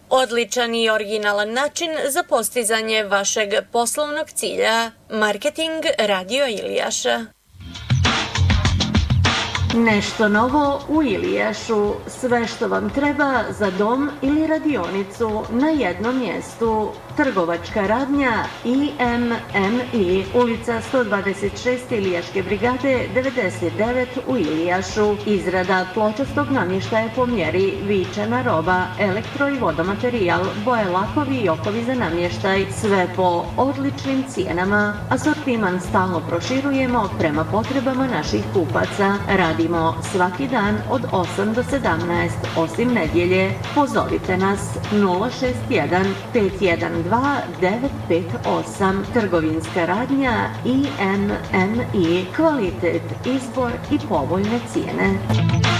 Odličan i originalan način za postizanje vašeg poslovnog cilja. Marketing Radio Ilijaša. Nešto novo u Ilijašu. Sve što vam treba za dom ili radionicu na jednom mjestu. Trgovačka radnja IMMI, ulica 126 Ilijaške brigade 99 u Ilijašu. Izrada pločastog namještaja po mjeri, vičana roba, elektro i vodomaterijal, boje, lakovi i okovi za namještaj, sve po odličnim cijenama. Asortiman stalno proširujemo prema potrebama naših kupaca. Radimo svaki dan od 8 do 17, osim nedjelje. Pozovite nas 061 512 958. Trgovinska radnja IMMI. Kvalitet, izbor i povoljne cijene.